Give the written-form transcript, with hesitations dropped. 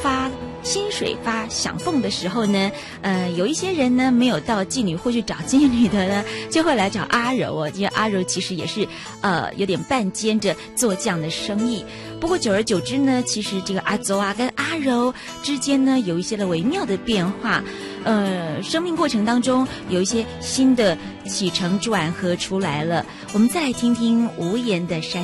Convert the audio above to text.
发薪水发响俸的时候呢，有一些人呢没有到妓女户去找妓女的呢，就会来找阿柔哦。因为阿柔其实也是有点半兼着做这样的生意。不过久而久之呢，其实这个阿周啊跟阿柔之间呢有一些的微妙的变化。生命过程当中有一些新的起承转合出来了。我们再来听听无言的山